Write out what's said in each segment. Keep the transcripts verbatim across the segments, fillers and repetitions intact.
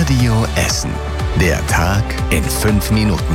Radio Essen. Der Tag in fünf Minuten.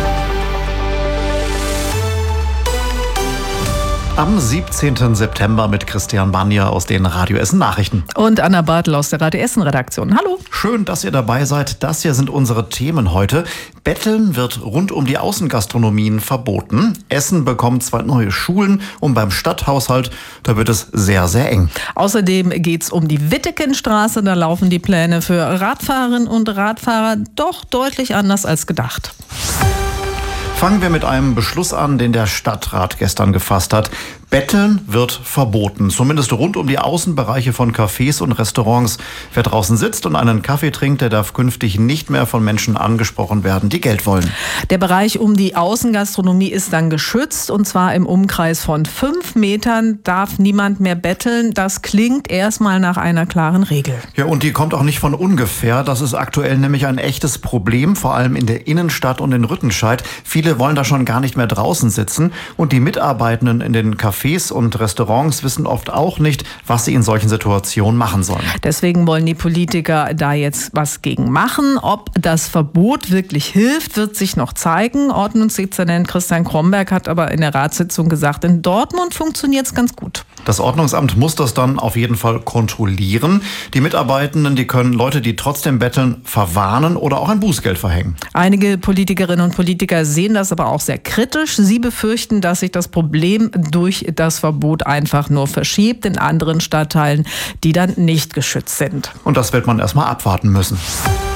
Am siebzehnten September mit Christian Banja aus den Radio Essen Nachrichten. Und Anna Bartel aus der Radio Essen Redaktion. Hallo. Schön, dass ihr dabei seid. Das hier sind unsere Themen heute. Betteln wird rund um die Außengastronomien verboten. Essen bekommt zwei neue Schulen und beim Stadthaushalt, da wird es sehr, sehr eng. Außerdem geht es um die Wittekenstraße. Da laufen die Pläne für Radfahrerinnen und Radfahrer doch deutlich anders als gedacht. Fangen wir mit einem Beschluss an, den der Stadtrat gestern gefasst hat. Betteln wird verboten, zumindest rund um die Außenbereiche von Cafés und Restaurants. Wer draußen sitzt und einen Kaffee trinkt, der darf künftig nicht mehr von Menschen angesprochen werden, die Geld wollen. Der Bereich um die Außengastronomie ist dann geschützt, und zwar im Umkreis von fünf Metern darf niemand mehr betteln. Das klingt erstmal nach einer klaren Regel. Ja, und die kommt auch nicht von ungefähr. Das ist aktuell nämlich ein echtes Problem, vor allem in der Innenstadt und in Rüttenscheid. Viele wollen da schon gar nicht mehr draußen sitzen, und die Mitarbeitenden in den Cafés und Restaurants wissen oft auch nicht, was sie in solchen Situationen machen sollen. Deswegen wollen die Politiker da jetzt was gegen machen. Ob das Verbot wirklich hilft, wird sich noch zeigen. Ordnungsdezernent Christian Kromberg hat aber in der Ratssitzung gesagt, in Dortmund funktioniert es ganz gut. Das Ordnungsamt muss das dann auf jeden Fall kontrollieren. Die Mitarbeitenden, die können Leute, die trotzdem betteln, verwarnen oder auch ein Bußgeld verhängen. Einige Politikerinnen und Politiker sehen das aber auch sehr kritisch. Sie befürchten, dass sich das Problem durch das Verbot einfach nur verschiebt in anderen Stadtteilen, die dann nicht geschützt sind. Und das wird man erstmal abwarten müssen.